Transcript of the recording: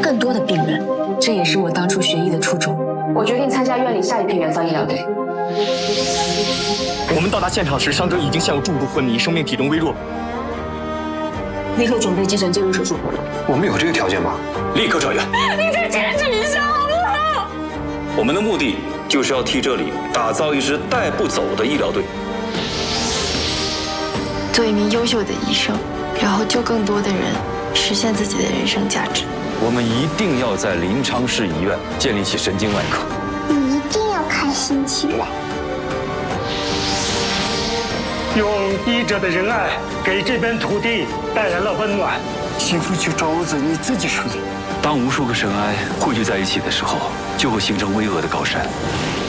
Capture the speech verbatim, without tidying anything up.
更多的病人，这也是我当初学医的初衷。我决定参加院里下一批援藏医疗队。 我们到达现场时，伤者已经陷入重度昏迷，生命体征微弱， 立刻准备急诊介入手术。 我们有这个条件吗？ 立刻转院。 你再坚持一下好不好？ 我们的目的就是要替这里打造一支带不走的医疗队。 做一名优秀的医生，然后救更多的人，实现自己的人生价值。 我们一定要在临昌市医院建立起神经外科。 你一定要开心起来。 用医者的仁爱给这片土地带来了温暖。 幸福去找子，你自己处理。 当无数个尘埃汇聚在一起的时候，就会形成巍峨的高山。